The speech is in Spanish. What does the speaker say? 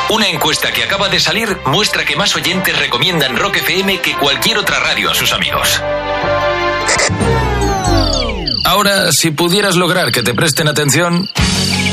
Una encuesta que acaba de salir muestra que más oyentes recomiendan Rock FM que cualquier otra radio a sus amigos. Ahora, si pudieras lograr que te presten atención...